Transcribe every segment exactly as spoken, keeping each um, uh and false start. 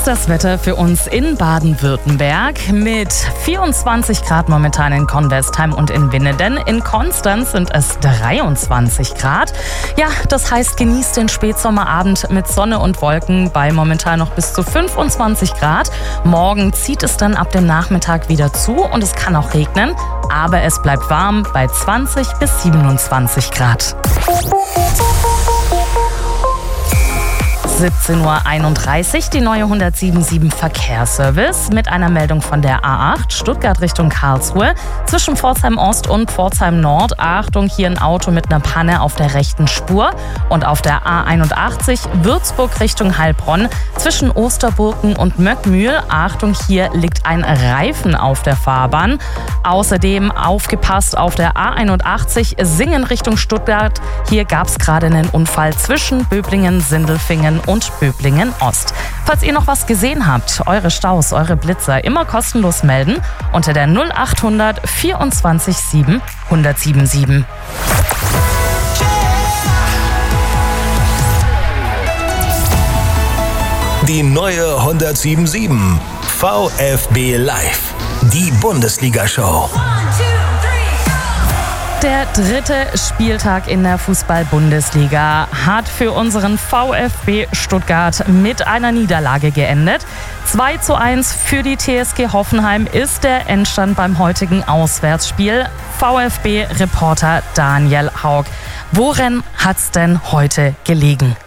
ist das Wetter für uns in Baden-Württemberg mit vierundzwanzig Grad momentan in Convestheim und in Winneden. In Konstanz sind es dreiundzwanzig Grad. Ja, das heißt, genießt den Spätsommerabend mit Sonne und Wolken bei momentan noch bis zu fünfundzwanzig Grad. Morgen zieht es dann ab dem Nachmittag wieder zu und es kann auch regnen, aber es bleibt warm bei zwanzig bis siebenundzwanzig Grad. siebzehn Uhr einunddreißig, die neue hundertsiebenundsiebzig Verkehrsservice mit einer Meldung von der A acht, Stuttgart Richtung Karlsruhe. Zwischen Pforzheim Ost und Pforzheim Nord. Achtung, hier ein Auto mit einer Panne auf der rechten Spur. Und auf der A einundachtzig, Würzburg Richtung Heilbronn. Zwischen Osterburken und Möckmühl. Achtung, hier liegt ein Reifen auf der Fahrbahn. Außerdem aufgepasst auf der A einundachtzig, Singen Richtung Stuttgart. Hier gab es gerade einen Unfall zwischen Böblingen, Sindelfingen und Böblingen Ost. Falls ihr noch was gesehen habt, eure Staus, eure Blitzer, immer kostenlos melden unter der null achthundert vierundzwanzig sieben hundertsiebenundsiebzig. Die neue hundertsiebenundsiebzig VfB Live, die Bundesliga-Show. Der dritte Spieltag in der Fußball-Bundesliga hat für unseren VfB Stuttgart mit einer Niederlage geendet. zwei zu eins für die T S G Hoffenheim ist der Endstand beim heutigen Auswärtsspiel. VfB-Reporter Daniel Haug. Woran hat's denn heute gelegen?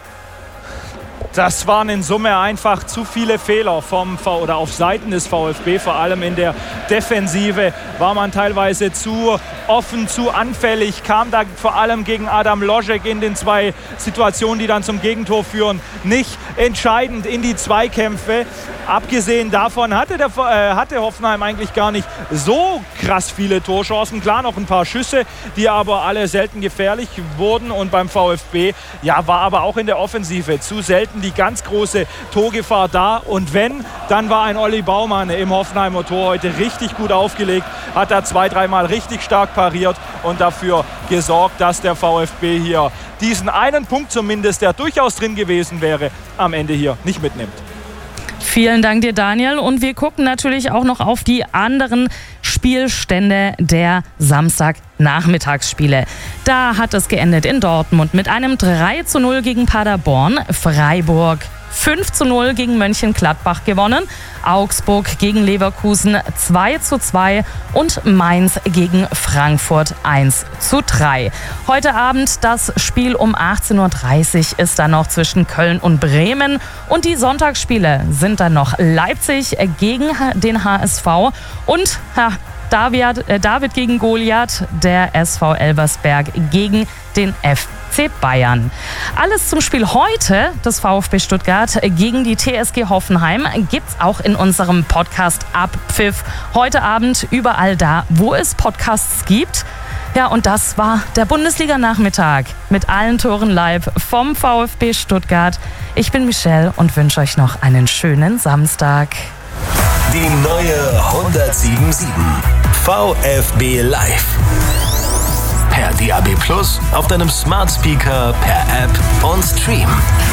Das waren in Summe einfach zu viele Fehler vom v oder auf Seiten des VfB, vor allem in der Defensive war man teilweise zu offen, zu anfällig, kam da vor allem gegen Adam Loschek in den zwei Situationen, die dann zum Gegentor führen, nicht entscheidend in die Zweikämpfe. Abgesehen davon hatte, der, äh, hatte Hoffenheim eigentlich gar nicht so krass viele Torchancen. Klar, noch ein paar Schüsse, die aber alle selten gefährlich wurden. Und beim VfB ja, war aber auch in der Offensive zu selten die ganz große Torgefahr da. Und wenn, dann war ein Olli Baumann im Hoffenheimer Tor heute richtig gut aufgelegt, hat da zwei, dreimal richtig stark pariert und dafür gesorgt, dass der VfB hier diesen einen Punkt zumindest, der durchaus drin gewesen wäre, am Ende hier nicht mitnimmt. Vielen Dank dir, Daniel. Und wir gucken natürlich auch noch auf die anderen Spielstände der Samstagnachmittagsspiele. Da hat es geendet in Dortmund mit einem drei zu null gegen Paderborn. Freiburg fünf zu null gegen Mönchengladbach gewonnen. Augsburg gegen Leverkusen zwei zu zwei und Mainz gegen Frankfurt eins zu drei. Heute Abend das Spiel um achtzehn Uhr dreißig ist dann noch zwischen Köln und Bremen. Und die Sonntagsspiele sind dann noch Leipzig gegen den H S V und ja, David, äh, David gegen Goliath, der S V Elversberg gegen den F C Bayern. Alles zum Spiel heute des VfB Stuttgart gegen die T S G Hoffenheim gibt's auch in unserem Podcast Abpfiff. Heute Abend überall da, wo es Podcasts gibt. Ja, und das war der Bundesliga-Nachmittag mit allen Toren live vom VfB Stuttgart. Ich bin Michelle und wünsche euch noch einen schönen Samstag. Die neue hundertsiebenundsiebzig VfB Live. Per D A B Plus, auf deinem Smart Speaker, per App und Stream.